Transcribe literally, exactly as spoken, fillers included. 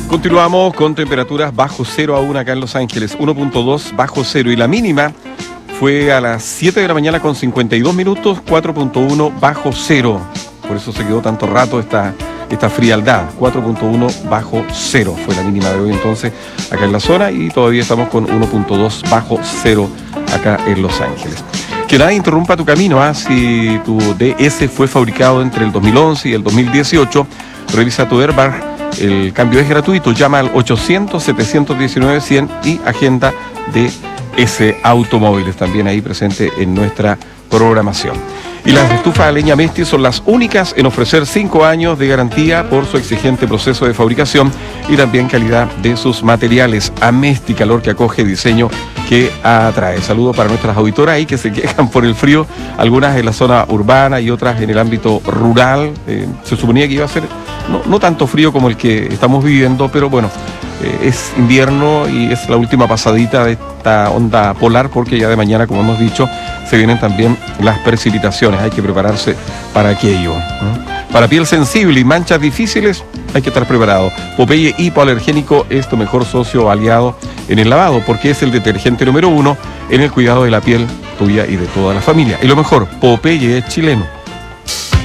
Continuamos con temperaturas bajo cero aún acá en Los Ángeles, uno punto dos bajo cero, y la mínima fue a las siete de la mañana con cincuenta y dos minutos, cuatro punto uno bajo cero. Por eso se quedó tanto rato esta, esta frialdad, cuatro punto uno bajo cero fue la mínima de hoy entonces acá en la zona, y todavía estamos con uno punto dos bajo cero acá en Los Ángeles. Que nada interrumpa tu camino, ¿eh? Si tu D S fue fabricado entre el dos mil once y el dos mil dieciocho, revisa tu Airbag. El cambio es gratuito, llama al ochocientos, setecientos diecinueve, cien y agenda D S Automóviles, también ahí presente en nuestra programación. Y las estufas a leña Mesti son las únicas en ofrecer cinco años de garantía por su exigente proceso de fabricación y también calidad de sus materiales. Amesti, calor que acoge, diseño que atrae. Saludos para nuestras auditoras ahí que se quejan por el frío, algunas en la zona urbana y otras en el ámbito rural. Eh, se suponía que iba a ser no, no tanto frío como el que estamos viviendo, pero bueno, eh, es invierno y es la última pasadita de esta onda polar, porque ya de mañana, como hemos dicho, se vienen también las precipitaciones. Hay que prepararse para aquello, ¿no? Para piel sensible y manchas difíciles hay que estar preparado. Popeye hipoalergénico es tu mejor socio aliado en el lavado, porque es el detergente número uno en el cuidado de la piel tuya y de toda la familia. Y lo mejor, Popeye es chileno.